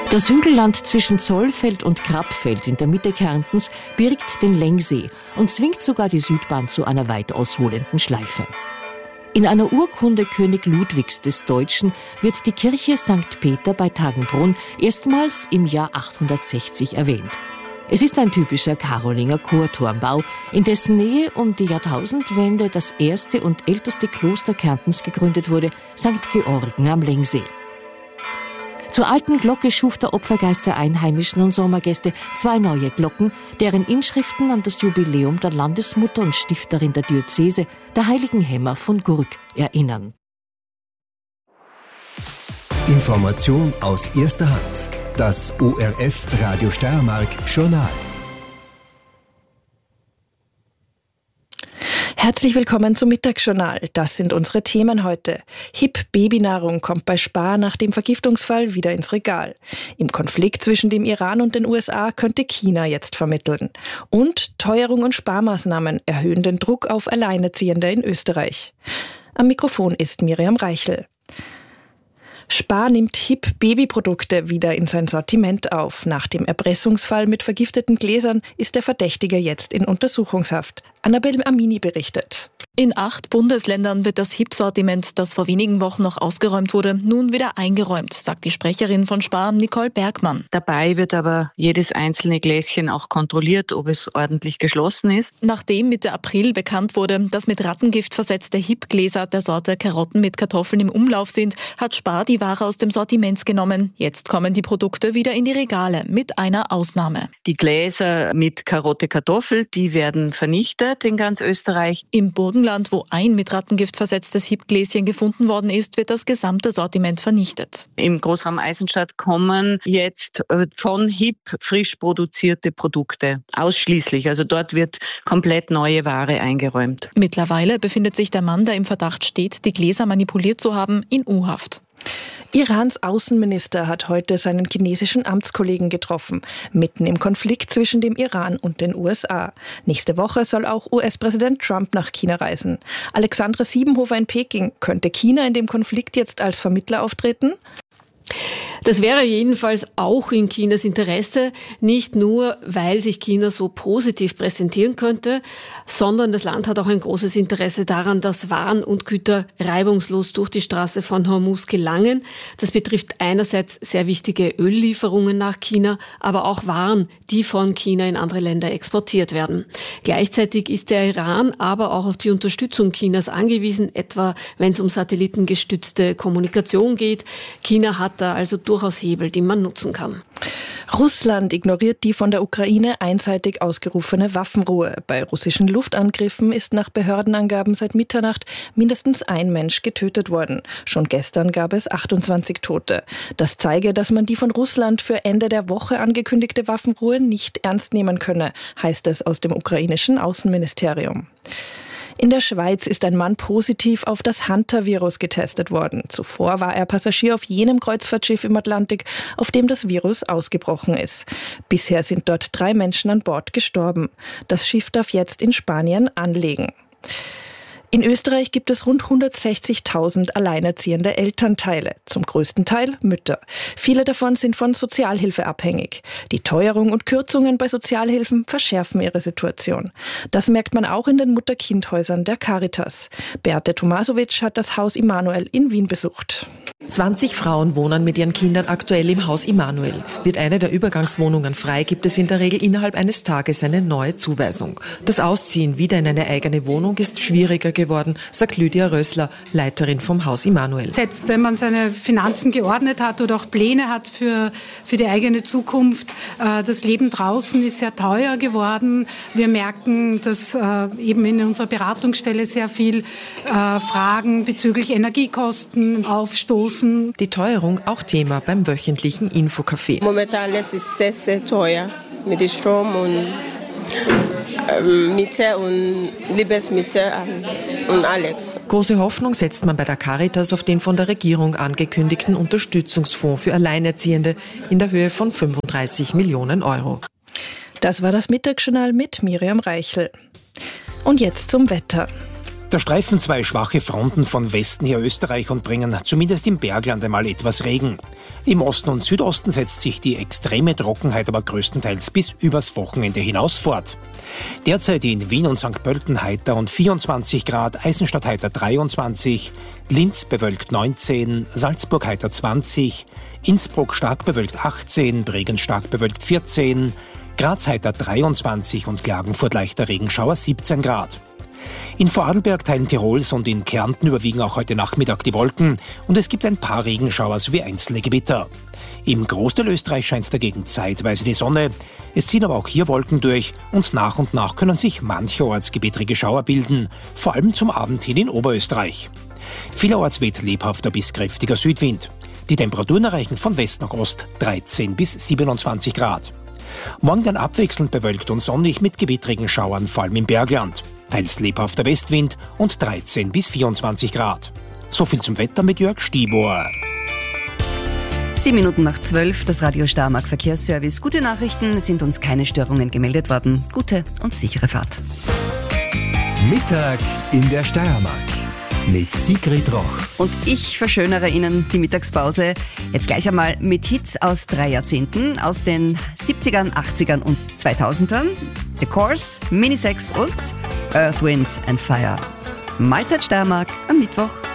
Das Hügelland zwischen Zollfeld und Krappfeld in der Mitte Kärntens birgt den Lengsee und zwingt sogar die Südbahn zu einer weit ausholenden Schleife. In einer Urkunde König Ludwigs des Deutschen wird die Kirche St. Peter bei Tagenbrunn erstmals im Jahr 860 erwähnt. Es ist ein typischer Karolinger Chorturmbau, in dessen Nähe um die Jahrtausendwende das erste und älteste Kloster Kärntens gegründet wurde, St. Georgen am Lengsee. Zur alten Glocke schuf der Opfergeist der Einheimischen und Sommergäste 2 neue Glocken, deren Inschriften an das Jubiläum der Landesmutter und Stifterin der Diözese, der heiligen Hämmer von Gurk, erinnern. Information aus erster Hand. Das ORF Radio Steiermark Journal. Herzlich willkommen zum Mittagsjournal. Das sind unsere Themen heute. HIP-Babynahrung kommt bei Spar nach dem Vergiftungsfall wieder ins Regal. Im Konflikt zwischen dem Iran und den USA könnte China jetzt vermitteln. Und Teuerung und Sparmaßnahmen erhöhen den Druck auf Alleinerziehende in Österreich. Am Mikrofon ist Miriam Reichel. Spar nimmt HIP-Babyprodukte wieder in sein Sortiment auf. Nach dem Erpressungsfall mit vergifteten Gläsern ist der Verdächtige jetzt in Untersuchungshaft. Annabelle Amini berichtet. In 8 Bundesländern wird das HIP-Sortiment, das vor wenigen Wochen noch ausgeräumt wurde, nun wieder eingeräumt, sagt die Sprecherin von Spar, Nicole Bergmann. Dabei wird aber jedes einzelne Gläschen auch kontrolliert, ob es ordentlich geschlossen ist. Nachdem Mitte April bekannt wurde, dass mit Rattengift versetzte HIP-Gläser der Sorte Karotten mit Kartoffeln im Umlauf sind, hat Spar die Ware aus dem Sortiment genommen. Jetzt kommen die Produkte wieder in die Regale, mit einer Ausnahme. Die Gläser mit Karotte Kartoffel, die werden vernichtet in ganz Österreich. Im Burgenland, wo ein mit Rattengift versetztes HIP-Gläschen gefunden worden ist, wird das gesamte Sortiment vernichtet. Im Großraum Eisenstadt kommen jetzt von HIP frisch produzierte Produkte. Ausschließlich. Also dort wird komplett neue Ware eingeräumt. Mittlerweile befindet sich der Mann, der im Verdacht steht, die Gläser manipuliert zu haben, in U-Haft. Irans Außenminister hat heute seinen chinesischen Amtskollegen getroffen, mitten im Konflikt zwischen dem Iran und den USA. Nächste Woche soll auch US-Präsident Trump nach China reisen. Alexandra Siebenhofer in Peking. Könnte China in dem Konflikt jetzt als Vermittler auftreten? Das wäre jedenfalls auch in Chinas Interesse, nicht nur, weil sich China so positiv präsentieren könnte, sondern das Land hat auch ein großes Interesse daran, dass Waren und Güter reibungslos durch die Straße von Hormuz gelangen. Das betrifft einerseits sehr wichtige Öllieferungen nach China, aber auch Waren, die von China in andere Länder exportiert werden. Gleichzeitig ist der Iran aber auch auf die Unterstützung Chinas angewiesen, etwa wenn es um satellitengestützte Kommunikation geht. China hat da also durchaus Hebel, die man nutzen kann. Russland ignoriert die von der Ukraine einseitig ausgerufene Waffenruhe. Bei russischen Luftangriffen ist nach Behördenangaben seit Mitternacht mindestens ein Mensch getötet worden. Schon gestern gab es 28 Tote. Das zeige, dass man die von Russland für Ende der Woche angekündigte Waffenruhe nicht ernst nehmen könne, heißt es aus dem ukrainischen Außenministerium. In der Schweiz ist ein Mann positiv auf das Hunter-Virus getestet worden. Zuvor war er Passagier auf jenem Kreuzfahrtschiff im Atlantik, auf dem das Virus ausgebrochen ist. Bisher sind dort 3 Menschen an Bord gestorben. Das Schiff darf jetzt in Spanien anlegen. In Österreich gibt es rund 160.000 alleinerziehende Elternteile, zum größten Teil Mütter. Viele davon sind von Sozialhilfe abhängig. Die Teuerung und Kürzungen bei Sozialhilfen verschärfen ihre Situation. Das merkt man auch in den Mutter-Kind-Häusern der Caritas. Beate Tomasowitsch hat das Haus Immanuel in Wien besucht. 20 Frauen wohnen mit ihren Kindern aktuell im Haus Immanuel. Wird eine der Übergangswohnungen frei, gibt es in der Regel innerhalb eines Tages eine neue Zuweisung. Das Ausziehen wieder in eine eigene Wohnung ist schwieriger geworden, sagt Lydia Rössler, Leiterin vom Haus Immanuel. Selbst wenn man seine Finanzen geordnet hat oder auch Pläne hat für die eigene Zukunft, das Leben draußen ist sehr teuer geworden. Wir merken, dass eben in unserer Beratungsstelle sehr viel Fragen bezüglich Energiekosten aufstoßen. Die Teuerung auch Thema beim wöchentlichen Infocafé. Momentan alles ist sehr, sehr teuer mit dem Strom und Miete und Lebensmittel und alles. Große Hoffnung setzt man bei der Caritas auf den von der Regierung angekündigten Unterstützungsfonds für Alleinerziehende in der Höhe von 35 Millionen Euro. Das war das Mittagsjournal mit Miriam Reichel. Und jetzt zum Wetter. Da streifen 2 schwache Fronten von Westen her Österreich und bringen zumindest im Bergland einmal etwas Regen. Im Osten und Südosten setzt sich die extreme Trockenheit aber größtenteils bis übers Wochenende hinaus fort. Derzeit in Wien und St. Pölten heiter und 24 Grad, Eisenstadt heiter 23, Linz bewölkt 19, Salzburg heiter 20, Innsbruck stark bewölkt 18, Bregenz stark bewölkt 14, Graz heiter 23 und Klagenfurt leichter Regenschauer 17 Grad. In Vorarlberg, Teilen Tirols und in Kärnten überwiegen auch heute Nachmittag die Wolken und es gibt ein paar Regenschauer sowie einzelne Gewitter. Im Großteil Österreich scheint dagegen zeitweise die Sonne. Es ziehen aber auch hier Wolken durch und nach können sich mancherorts gewittrige Schauer bilden, vor allem zum Abend hin in Oberösterreich. Vielerorts weht lebhafter bis kräftiger Südwind. Die Temperaturen erreichen von West nach Ost 13 bis 27 Grad. Morgen dann abwechselnd bewölkt und sonnig mit gewittrigen Schauern, vor allem im Bergland. Teils lebhafter Westwind und 13 bis 24 Grad. So viel zum Wetter mit Jörg Stibor. 7:07, das Radio Steiermark Verkehrsservice. Gute Nachrichten, sind uns keine Störungen gemeldet worden. Gute und sichere Fahrt. Mittag in der Steiermark mit Sigrid Roch. Und ich verschönere Ihnen die Mittagspause jetzt gleich einmal mit Hits aus 3 Jahrzehnten, aus den 70ern, 80ern und 2000ern. The Course, Minisex und Earth, Wind and Fire. Mahlzeit Steiermark am Mittwoch.